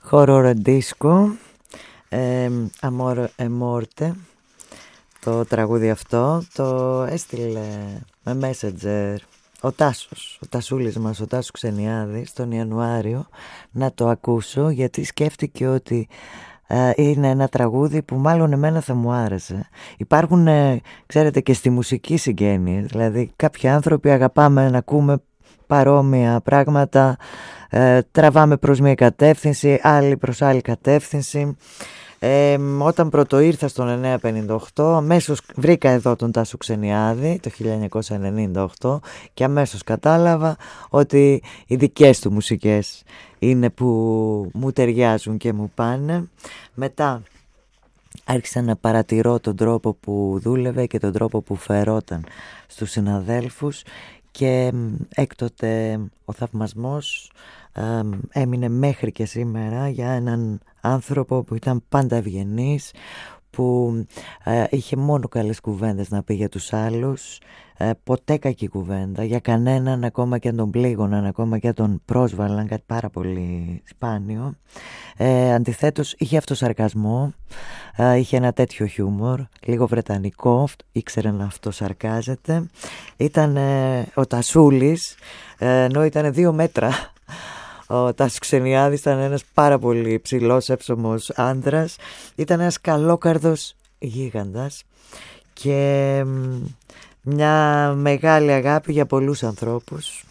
Horror disco, Amor e Morte. Το τραγούδι αυτό το έστειλε με Messenger ο Τάσος, ο Τασούλης μας, ο Τάσος Ξενιάδης, τον Ιανουάριο, να το ακούσω, γιατί σκέφτηκε ότι είναι ένα τραγούδι που μάλλον εμένα θα μου άρεσε. Υπάρχουν, ξέρετε, και στη μουσική συγγένειες, δηλαδή κάποιοι άνθρωποι αγαπάμε να ακούμε παρόμοια πράγματα, τραβάμε προς μια κατεύθυνση, άλλοι προς άλλη κατεύθυνση. Όταν πρώτο ήρθα στον 958, αμέσως βρήκα εδώ τον Τάσο Ξενιάδη το 1998 και αμέσως κατάλαβα ότι οι δικές του μουσικές είναι που μου ταιριάζουν και μου πάνε. Μετά άρχισα να παρατηρώ τον τρόπο που δούλευε και τον τρόπο που φερόταν στους συναδέλφους και έκτοτε ο θαυμασμός έμεινε μέχρι και σήμερα για έναν άνθρωπο που ήταν πάντα ευγενής, που είχε μόνο καλές κουβέντες να πει για τους άλλους, ποτέ κακή κουβέντα για κανέναν, ακόμα και αν τον πλήγωναν, ακόμα και αν τον πρόσβαλαν, κάτι πάρα πολύ σπάνιο. Αντιθέτως είχε αυτοσαρκασμό, είχε ένα τέτοιο χιούμορ, λίγο βρετανικό, ήξερε να αυτοσαρκάζεται. Ήταν ο Τασούλης, ενώ ήταν 2 μέτρα. Ο Τάσος Ξενιάδης ήταν ένας πάρα πολύ ψηλός, εύσωμος άντρας. Ήταν ένας καλόκαρδος γίγαντας και μια μεγάλη αγάπη για πολλούς ανθρώπους.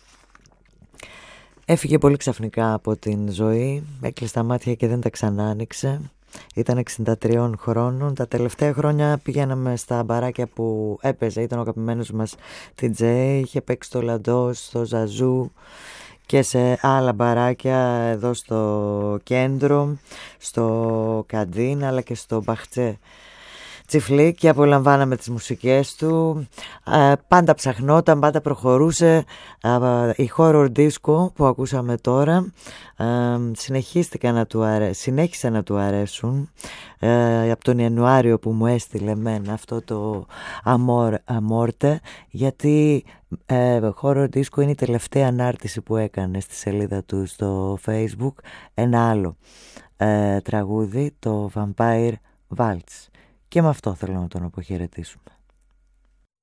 Έφυγε πολύ ξαφνικά από την ζωή, έκλεισε τα μάτια και δεν τα ξανά άνοιξε. Ήταν 63 χρόνων. Τα τελευταία χρόνια πηγαίναμε στα μπαράκια που έπαιζε, ήταν ο αγαπημένος μας DJ, είχε παίξει στο Λαντό, στο Ζαζού και σε άλλα μπαράκια εδώ στο κέντρο, στο Καντίν, αλλά και στο Μπαχτσέ Τσιφλί, και απολαμβάναμε τις μουσικές του. Πάντα ψαχνόταν, πάντα προχωρούσε. Η horror disco που ακούσαμε τώρα συνέχισε να του αρέσουν από τον Ιανουάριο που μου έστειλε εμένα αυτό το Amor Amorte, γιατί horror disco είναι η τελευταία ανάρτηση που έκανε στη σελίδα του στο Facebook ένα άλλο τραγούδι, το Vampire Waltz, και με αυτό θέλω να τον αποχαιρετήσουμε.